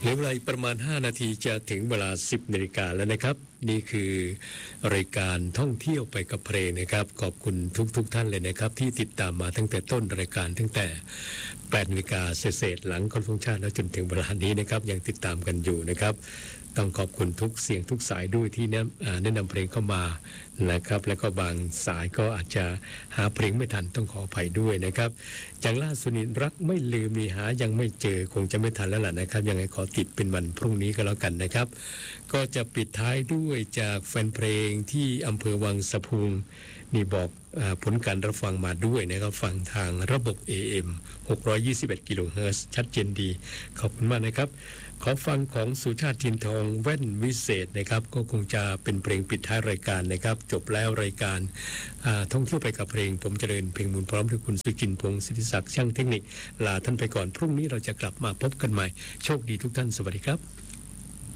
เหลือเวลาอีกประมาณ5นาทีจะถึงเวลา10นาฬิกาแล้วนะครับนี่คือรายการท่องเที่ยวไปกับเพลงนะครับขอบคุณทุกท่านเลยนะครับที่ติดตามมาตั้งแต่ต้นรายการตั้งแต่8นาฬิกาเศษหลังเคารพธงชาติแล้วจนถึงเวลานี้นะครับยังติดตามกันอยู่นะครับต้องขอบคุณทุกเสียงทุกสายด้วยที่แนะนำเพลงเข้ามานะครับแล้วก็บางสายก็อาจจะหาเพลงไม่ทันต้องขออภัยด้วยนะครับจากล่าสุดนี้รักไม่ลืมมีหายังไม่เจอคงจะไม่ทันแล้วล่ะนะครับยังไงขอติดเป็นวันพรุ่งนี้ก็แล้วกันนะครับก็จะปิดท้ายด้วยจากแฟนเพลงที่อำเภอวังสะพุงนี่บอกผลการรับฟังมาด้วยนะครับฟังทางระบบ AM 621กิโลเฮิรตซ์ชัดเจนดีขอบคุณมากนะครับขอฟังของสุชาติทินทองแว่นวิเศษนะครับก็คงจะเป็นเพลงปิดท้ายรายการนะครับจบแล้วรายการท่องเที่ยวไปกับเพลงผมเจริญเพ็งมูลพร้อมด้วยคุณสุจินต์พงศ์สิทธิศักดิ์ช่างเทคนิคลาท่านไปก่อนพรุ่งนี้เราจะกลับมาพบกันใหม่โชคดีทุกท่านสวัสดีครับ